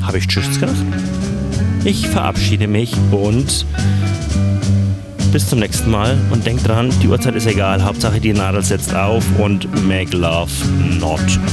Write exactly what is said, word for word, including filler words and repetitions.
habe ich Tschüss gesagt? Ich verabschiede mich und bis zum nächsten Mal. Und denkt dran, die Uhrzeit ist egal. Hauptsache die Nadel setzt auf und make love, not